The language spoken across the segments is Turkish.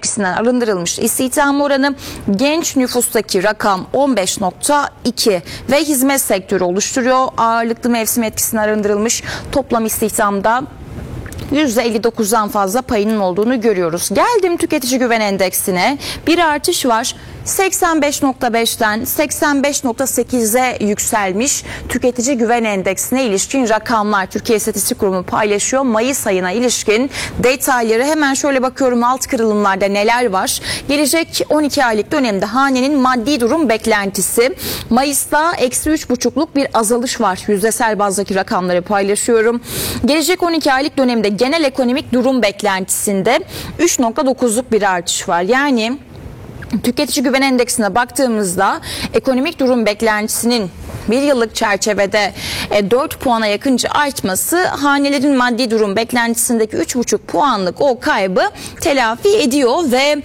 etkisinden arındırılmış istihdam oranı, genç nüfustaki rakam 15.2 ve hizmet sektörü oluşturuyor. Ağırlıklı mevsim etkisinden arındırılmış toplam istihdamda %59'dan fazla payının olduğunu görüyoruz. Geldim tüketici güven endeksine. Bir artış var. 85.5'ten 85.8'e yükselmiş tüketici güven endeksine ilişkin rakamlar Türkiye İstatistik Kurumu paylaşıyor. Mayıs ayına ilişkin detayları hemen şöyle bakıyorum, alt kırılımlarda neler var. Gelecek 12 aylık dönemde hanenin maddi durum beklentisi. Mayıs'ta -3,5'luk bir azalış var. Yüzdesel bazdaki rakamları paylaşıyorum. Gelecek 12 aylık dönemde genel ekonomik durum beklentisinde 3.9'luk bir artış var. Yani tüketici güven endeksine baktığımızda ekonomik durum beklentisinin bir yıllık çerçevede 4 puana yakınca artması hanelerin maddi durum beklentisindeki 3,5 puanlık o kaybı telafi ediyor ve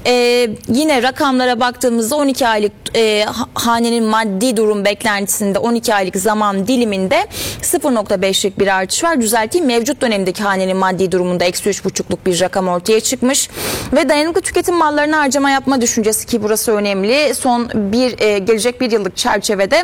yine rakamlara baktığımızda 12 aylık hanenin maddi durum beklentisinde 12 aylık zaman diliminde 0.5'lik bir artış var. Düzelteyim, mevcut dönemdeki hanenin maddi durumunda -3,5'luk bir rakam ortaya çıkmış ve dayanıklı tüketim mallarına harcama yapma düşüncesi, ki burası önemli, gelecek bir yıllık çerçevede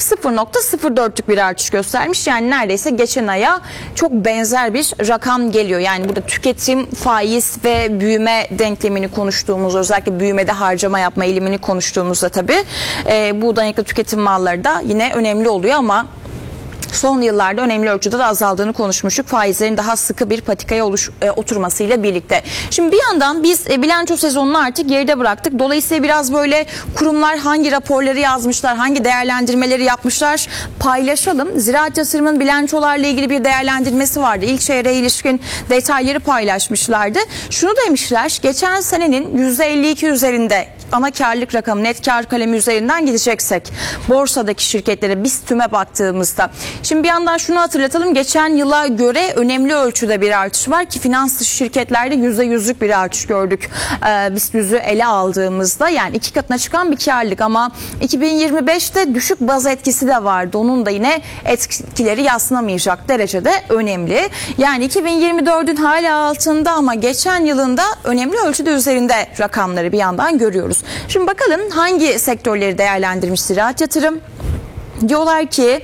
0.04'lük bir artış göstermiş. Yani neredeyse geçen aya çok benzer bir rakam geliyor. Yani burada tüketim, faiz ve büyüme denklemini konuştuğumuz, özellikle büyümede harcama yapma eğilimini konuştuğumuzda tabii bu dayanıklı tüketim malları da yine önemli oluyor ama son yıllarda önemli ölçüde de azaldığını konuşmuştuk. Faizlerin daha sıkı bir patikaya oturmasıyla birlikte. Şimdi bir yandan biz bilanço sezonunu artık geride bıraktık. Dolayısıyla biraz böyle kurumlar hangi raporları yazmışlar, hangi değerlendirmeleri yapmışlar paylaşalım. Ziraat Yatırım'ın bilançolarla ilgili bir değerlendirmesi vardı. İlk çeyreğe ilişkin detayları paylaşmışlardı. Şunu demişler: geçen senenin %52 üzerinde ana karlılık rakamı, net kar kalemi üzerinden gideceksek borsadaki şirketlere, biz tüme baktığımızda. Şimdi bir yandan şunu hatırlatalım, geçen yıla göre önemli ölçüde bir artış var ki finans dışı şirketlerde %100'lük bir artış gördük. BIST 100'ü ele aldığımızda, yani 2 katına çıkan bir karlılık, ama 2025'te düşük baz etkisi de vardı. Onun da yine etkileri yadsınamayacak derecede önemli. Yani 2024'ün hala altında ama geçen yılın da önemli ölçüde üzerinde rakamları bir yandan görüyoruz. Şimdi bakalım hangi sektörleri değerlendirmiş Ziraat Yatırım? Diyorlar ki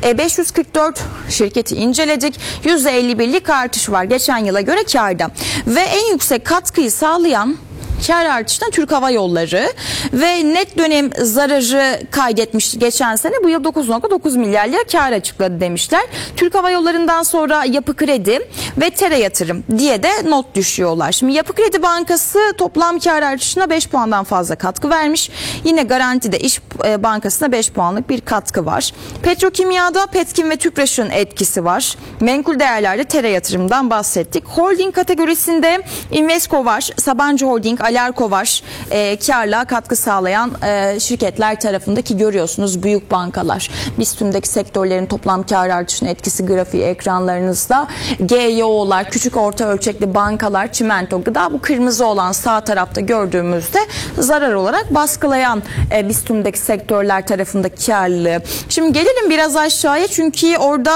544 şirketi inceledik. %51'lik artış var geçen yıla göre karda. Ve en yüksek katkıyı sağlayan kar artışından Türk Hava Yolları ve net dönem zararı kaydetmiş geçen sene, bu yıl 9.9 milyar lira kar açıkladı demişler. Türk Hava Yolları'ndan sonra Yapı Kredi ve Tere Yatırım diye de not düşüyorlar. Şimdi Yapı Kredi Bankası toplam kar artışına 5 puandan fazla katkı vermiş. Yine Garanti'de İş Bankası'na 5 puanlık bir katkı var. Petrokimyada Petkim ve Tüpraş'ın etkisi var. Menkul değerlerde Tere Yatırım'dan bahsettik. Holding kategorisinde Invesco var, Sabancı Holding, Alarko var. Karla katkı sağlayan şirketler tarafındaki görüyorsunuz büyük bankalar. Biz tümdeki sektörlerin toplam kar artışının etkisi grafiği ekranlarınızda. GYO'lar, küçük orta ölçekli bankalar, çimento, gıda, bu kırmızı olan sağ tarafta gördüğümüzde zarar olarak baskılayan biz tümdeki sektörler tarafındaki karlılığı. Şimdi gelelim biraz aşağıya, çünkü orada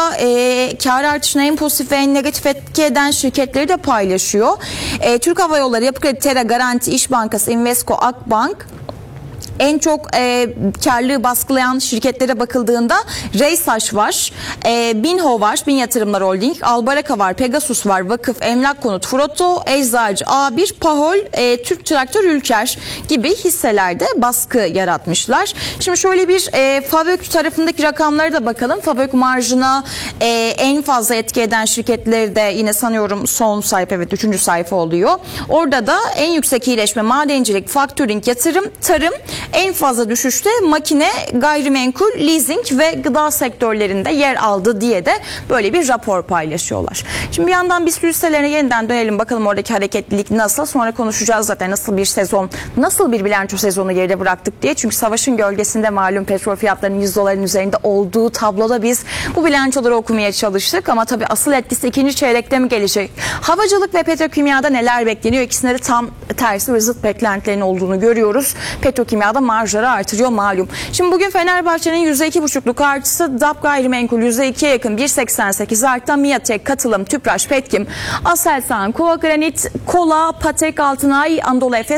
kar artışına en pozitif ve en negatif etki eden şirketleri de paylaşıyor. Türk Hava Yolları, Yapı Kredi, Tera, Garanti, İş Bankası, Invesco, Akbank. En çok karlılığı baskılayan şirketlere bakıldığında Reysaş var, Binho var, Bin Yatırımlar Holding, Albaraka var, Pegasus var, Vakıf, Emlak Konut, Froto, Eczacı, A1, Pahol, Türk Traktör, Ülker gibi hisselerde baskı yaratmışlar. Şimdi şöyle bir FAVÖK tarafındaki rakamlara da bakalım. FAVÖK marjına en fazla etki eden şirketleri de yine sanıyorum son sayfa, evet 3. sayfa oluyor. Orada da en yüksek iyileşme madencilik, faktörink, yatırım, tarım, en fazla düşüşte makine, gayrimenkul, leasing ve gıda sektörlerinde yer aldı diye de böyle bir rapor paylaşıyorlar. Şimdi bir yandan biz hisselerine yeniden dönelim, bakalım oradaki hareketlilik nasıl. Sonra konuşacağız zaten nasıl bir sezon, nasıl bir bilanço sezonu geride bıraktık diye. Çünkü savaşın gölgesinde malum petrol fiyatlarının $100'ların üzerinde olduğu tabloda biz bu bilançoları okumaya çalıştık. Ama tabii asıl etkisi ikinci çeyrekte mi gelecek? Havacılık ve petrokimyada neler bekleniyor? İkisinde de tam tersi ve zıt beklentilerin olduğunu görüyoruz. Petrokimyada marjları artırıyor malum. Şimdi bugün Fenerbahçe'nin %2,5'luk artısı, DAP Gayrimenkul %2'ye yakın 1,88 artta, Miatek, Katılım, Tüpraş, Petkim, Aselsan, Koa Granit, Kola, Patek, Altınay, Anadolu Efes